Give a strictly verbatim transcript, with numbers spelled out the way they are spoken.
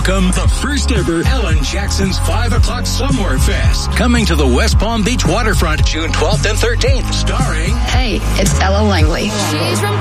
welcome the first ever Ellen Jackson's five o'clock Somewhere Fest, coming to the West Palm Beach waterfront June twelfth and thirteenth, starring... Hey, it's Ella Langley. She's from